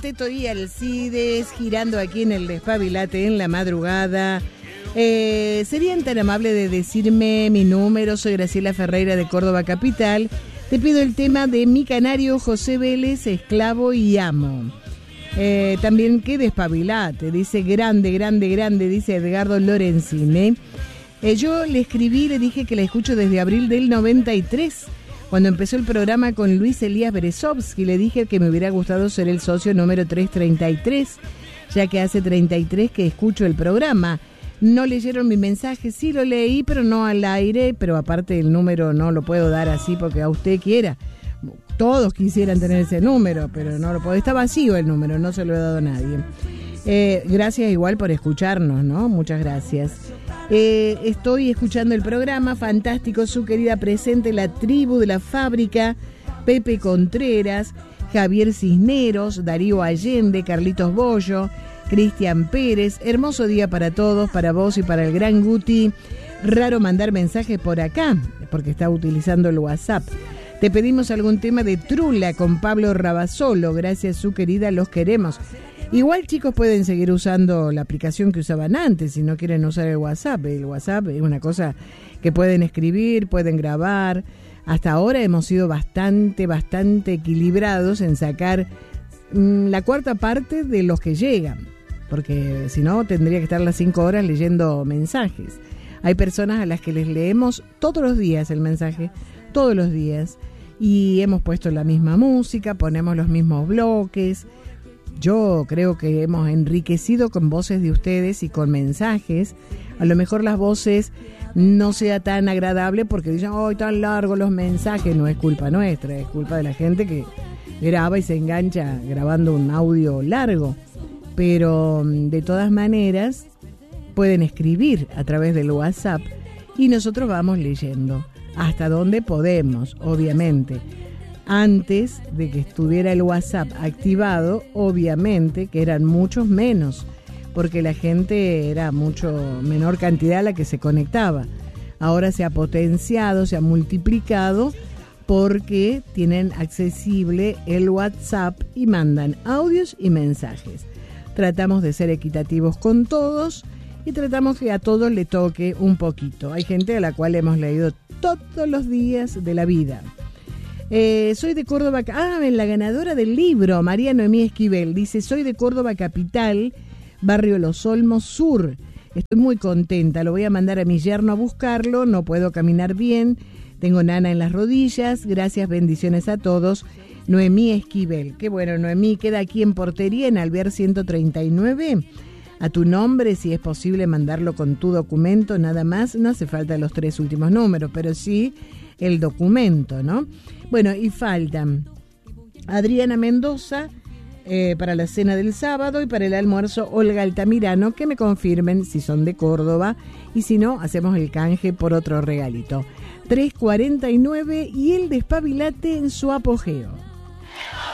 Teto y Alcides girando aquí en el Despabilate en la madrugada. ¿Serían tan amables de decirme mi número? Soy Graciela Ferreira de Córdoba Capital. Te pido el tema de mi canario José Vélez, Esclavo y Amo. También que Despabilate, dice grande, dice Edgardo Lorenzini. Yo le escribí, le dije que la escucho desde abril del 93, cuando empezó el programa con Luis Elías Berezovsky. Le dije que me hubiera gustado ser el socio número 333, ya que hace 33 que escucho el programa. No leyeron mi mensaje, sí lo leí, pero no al aire, pero aparte el número no lo puedo dar así porque a usted quiera. Todos quisieran tener ese número, pero no lo puedo. Está vacío el número, no se lo he dado a nadie. Gracias igual por escucharnos, ¿no? Muchas gracias. Estoy escuchando el programa, fantástico, su querida presente, la tribu de la fábrica, Pepe Contreras, Javier Cisneros, Darío Allende, Carlitos Bollo, Cristian Pérez. Hermoso día para todos, para vos y para el gran Guti. Raro mandar mensajes por acá, porque está utilizando el WhatsApp. Te pedimos algún tema de Trula con Pablo Rabasolo. Gracias, su querida, los queremos. Igual, chicos, pueden seguir usando la aplicación que usaban antes si no quieren usar el WhatsApp. El WhatsApp es una cosa que pueden escribir, pueden grabar. Hasta ahora hemos sido bastante equilibrados en sacar la cuarta parte de los que llegan, porque si no tendría que estar las 5 horas leyendo mensajes. Hay personas a las que les leemos todos los días el mensaje, todos los días, y hemos puesto la misma música, ponemos los mismos bloques. Yo creo que hemos enriquecido con voces de ustedes y con mensajes. A lo mejor las voces no sea tan agradable porque dicen, ¡ay, tan largos los mensajes! No es culpa nuestra, es culpa de la gente que graba y se engancha grabando un audio largo. Pero de todas maneras pueden escribir a través del WhatsApp y nosotros vamos leyendo hasta donde podemos, obviamente. Antes de que estuviera el WhatsApp activado, obviamente que eran muchos menos, porque la gente era mucho menor cantidad a la que se conectaba. Ahora se ha potenciado, se ha multiplicado, porque tienen accesible el WhatsApp y mandan audios y mensajes. Tratamos de ser equitativos con todos y tratamos que a todos le toque un poquito. Hay gente a la cual hemos leído todos los días de la vida. Soy de Córdoba. La ganadora del libro, María Noemí Esquivel, dice: soy de Córdoba Capital, barrio Los Olmos Sur. Estoy muy contenta, lo voy a mandar a mi yerno a buscarlo, no puedo caminar bien, tengo nana en las rodillas. Gracias, bendiciones a todos. Noemí Esquivel. Qué bueno, Noemí, queda aquí en Portería, en Alvear 139. A tu nombre, si es posible mandarlo con tu documento, nada más. No hace falta los 3 últimos números, pero sí el documento, ¿no? Bueno, y faltan Adriana Mendoza para la cena del sábado, y para el almuerzo Olga Altamirano, que me confirmen si son de Córdoba, y si no, hacemos el canje por otro regalito. 3:49 y el Despabilate en su apogeo.